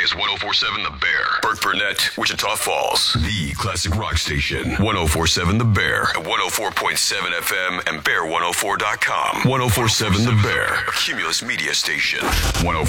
is 1047 The Bear. Burt Burnett, Wichita Falls. The classic rock station. 1047 The Bear. At 104.7 FM and bear104.com. 1047 The Bear. A Cumulus media station. 104.